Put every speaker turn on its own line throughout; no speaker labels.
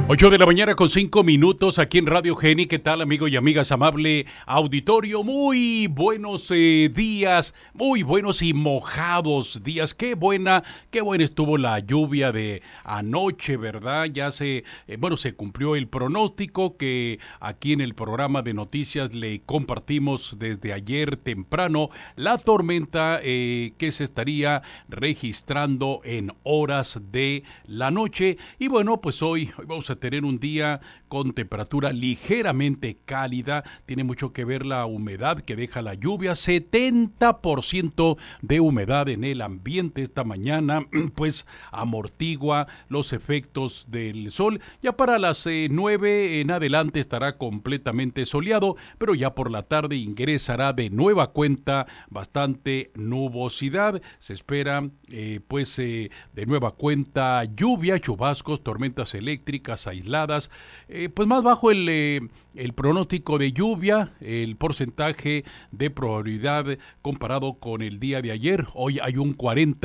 8 de la mañana con 5 minutos aquí en Radio Geni. ¿Qué tal, amigos y amigas? Amable auditorio, muy buenos días, muy buenos y mojados días. Qué buena estuvo la lluvia de anoche, ¿verdad? Ya se cumplió el pronóstico que aquí en el programa de noticias le compartimos desde ayer temprano. La tormenta que se estaría registrando en horas de la noche. Y bueno, pues hoy vamos a tener un día con temperatura ligeramente cálida. Tiene mucho que ver la humedad que deja la lluvia. 70% de humedad en el ambiente esta mañana, pues amortigua los efectos del sol. Ya para las 9 en adelante estará completamente soleado, pero ya por la tarde ingresará de nueva cuenta bastante nubosidad. Se espera de nueva cuenta lluvia, chubascos, tormentas eléctricas aisladas, pues más bajo el pronóstico de lluvia, el porcentaje de probabilidad comparado con el día de ayer. Hoy hay un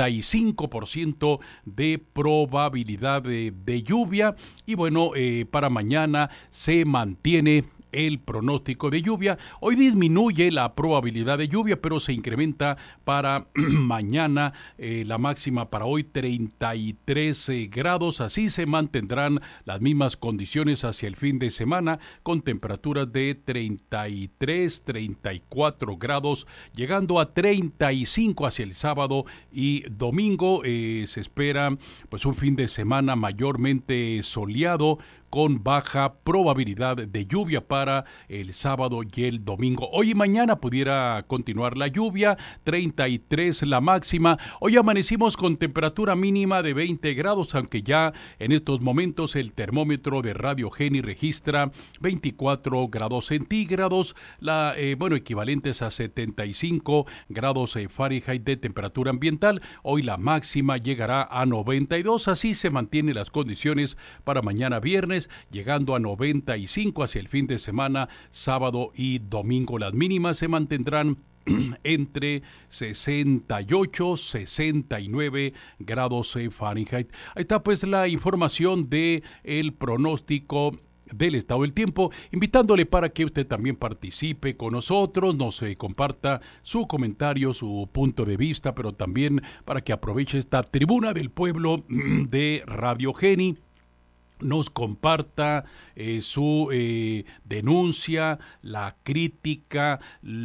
45% de probabilidad de lluvia y bueno, para mañana se mantiene el pronóstico de lluvia. Hoy disminuye la probabilidad de lluvia, pero se incrementa para mañana. La máxima para hoy 33 grados. Así se mantendrán las mismas condiciones hacia el fin de semana, con temperaturas de 33, 34 grados, llegando a 35 hacia el sábado y domingo. Se espera pues un fin de semana mayormente soleado, con baja probabilidad de lluvia para el sábado y el domingo. Hoy y mañana pudiera continuar la lluvia, 33 la máxima. Hoy amanecimos con temperatura mínima de 20 grados, aunque ya en estos momentos el termómetro de Radio Geni registra 24 grados centígrados, equivalentes a 75 grados Fahrenheit de temperatura ambiental. Hoy la máxima llegará a 92, así se mantienen las condiciones para mañana viernes, llegando a 95 hacia el fin de semana, sábado y domingo. Las mínimas se mantendrán entre 68, 69 grados Fahrenheit. Ahí está pues la información de el pronóstico del estado del tiempo, invitándole para que usted también participe con nosotros, nos comparta su comentario, su punto de vista, pero también para que aproveche esta tribuna del pueblo de Radio Geni, nos comparta su denuncia, la crítica,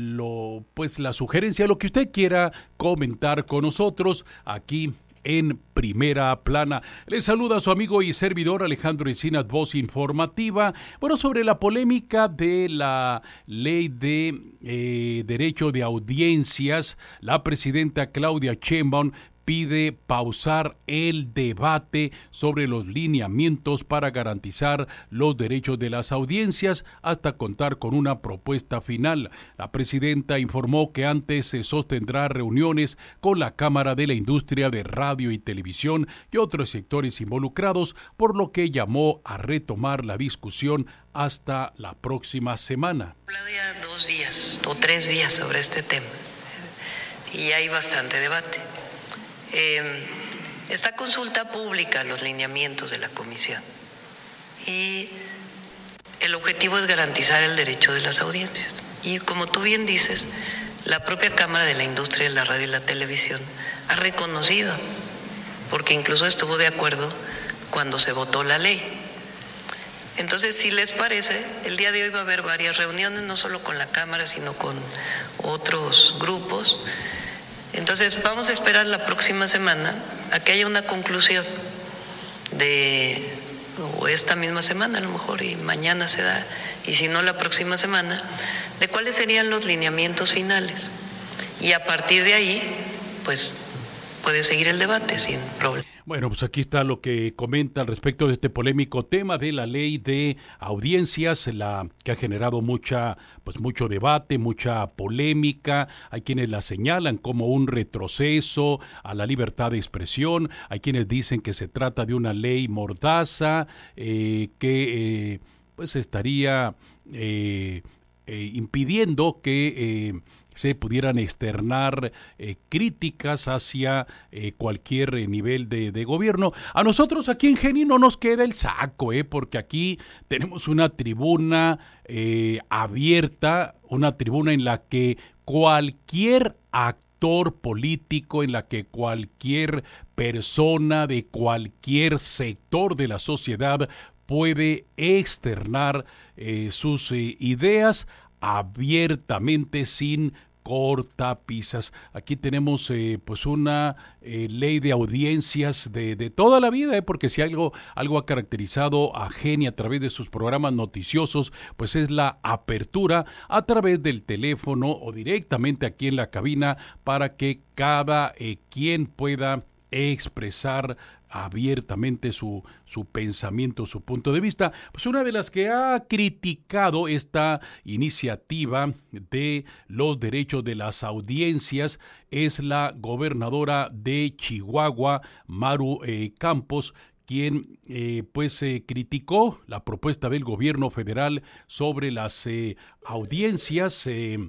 la sugerencia, lo que usted quiera comentar con nosotros aquí en Primera Plana. Les saluda a su amigo y servidor Alejandro Encinas, voz informativa. Bueno, sobre la polémica de la ley de derecho de audiencias, la presidenta Claudia Sheinbaum pide pausar el debate sobre los lineamientos para garantizar los derechos de las audiencias hasta contar con una propuesta final. La presidenta informó que antes se sostendrá reuniones con la Cámara de la Industria de Radio y Televisión y otros sectores involucrados, por lo que llamó a retomar la discusión hasta la próxima semana.
Ya 2 días o 3 días sobre este tema y hay bastante debate. Esta consulta pública, los lineamientos de la comisión, y el objetivo es garantizar el derecho de las audiencias. Y como tú bien dices, la propia Cámara de la Industria de la Radio y la Televisión ha reconocido, porque incluso estuvo de acuerdo cuando se votó la ley. Entonces, si les parece, el día de hoy va a haber varias reuniones, no solo con la Cámara, sino con otros grupos. Entonces vamos a esperar la próxima semana a que haya una conclusión o esta misma semana a lo mejor, y mañana se da, y si no la próxima semana, de cuáles serían los lineamientos finales. Y a partir de ahí, pues puede seguir el debate sin problema.
Bueno, pues aquí está lo que comenta al respecto de este polémico tema de la ley de audiencias, que ha generado mucho debate, mucha polémica. Hay quienes la señalan como un retroceso a la libertad de expresión. Hay quienes dicen que se trata de una ley mordaza, que estaría impidiendo que se pudieran externar críticas hacia cualquier nivel de gobierno. A nosotros aquí en Geni no nos queda el saco, porque aquí tenemos una tribuna abierta, una tribuna en la que cualquier actor político, en la que cualquier persona de cualquier sector de la sociedad puede externar sus ideas abiertamente, sin cortapisas. Aquí tenemos pues una ley de audiencias de toda la vida, porque si algo ha caracterizado a Geni a través de sus programas noticiosos, pues es la apertura a través del teléfono o directamente aquí en la cabina para que cada quien pueda expresar abiertamente su pensamiento, su punto de vista. Pues una de las que ha criticado esta iniciativa de los derechos de las audiencias es la gobernadora de Chihuahua, Maru Campos, quien criticó la propuesta del gobierno federal sobre las audiencias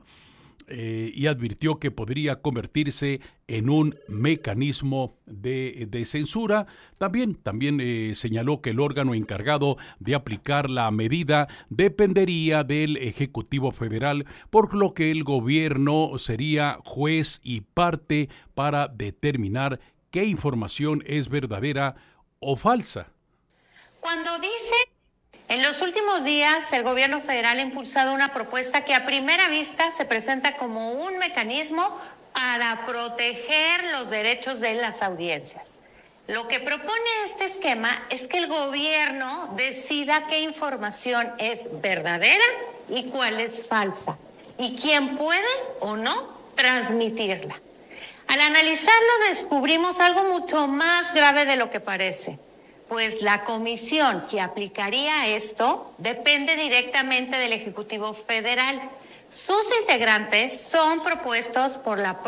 y advirtió que podría convertirse en un mecanismo de censura. También señaló que el órgano encargado de aplicar la medida dependería del Ejecutivo Federal, por lo que el gobierno sería juez y parte para determinar qué información es verdadera o falsa.
Cuando dice: en los últimos días, el gobierno federal ha impulsado una propuesta que a primera vista se presenta como un mecanismo para proteger los derechos de las audiencias. Lo que propone este esquema es que el gobierno decida qué información es verdadera y cuál es falsa, y quién puede o no transmitirla. Al analizarlo, descubrimos algo mucho más grave de lo que parece. Pues la comisión que aplicaría esto depende directamente del Ejecutivo Federal. Sus integrantes son propuestos por la